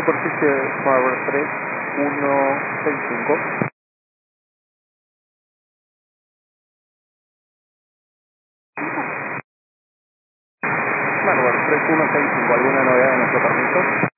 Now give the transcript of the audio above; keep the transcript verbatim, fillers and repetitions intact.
superficie Power tres uno seis cinco. Bueno, bueno, tres uno seis cinco, ¿alguna novedad de nuestro permiso?